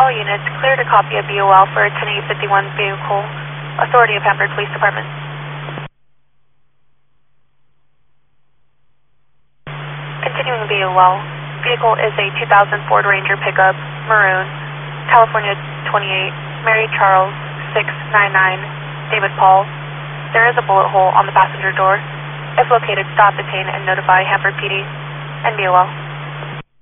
All units, clear to copy a BOL for a 10851 vehicle. Authority of Hanford Police Department. Continuing BOL. Vehicle is a 2000 Ford Ranger pickup, maroon, California 28, Mary Charles 699, David Paul. There is a bullet hole on the passenger door. If located, stop, detain, and notify Hanford PD and BOL.